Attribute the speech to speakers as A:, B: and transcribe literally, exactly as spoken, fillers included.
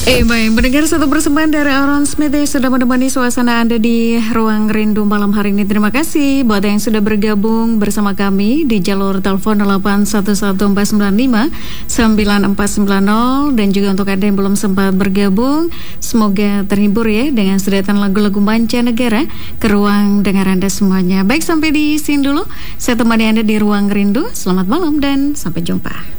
A: Eh, baik, mendengar satu persembahan dari Aaron Smith yang sudah menemani suasana Anda di Ruang Rindu malam hari ini. Terima kasih buat yang sudah bergabung bersama kami di jalur telepon delapan satu satu empat sembilan lima sembilan empat sembilan nol, dan juga untuk Anda yang belum sempat bergabung, semoga terhibur ya dengan sederetan lagu-lagu mancanegara ke ruang dengar Anda semuanya. Baik, sampai di sini dulu. Saya temani Anda di Ruang Rindu. Selamat malam dan sampai jumpa.